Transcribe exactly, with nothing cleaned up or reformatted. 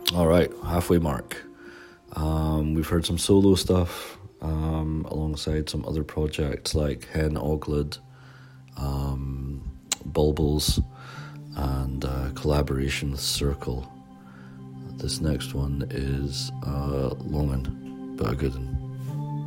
All right, halfway mark. Um, we've heard some solo stuff um, alongside some other projects like Hen Oglid, um, Bulbils, and uh, collaboration with Circle. This next one is uh, Longin, but a good one.